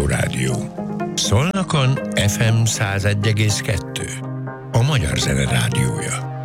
Rádió. Szolnokon FM 101,2. A Magyar Zene Rádiója.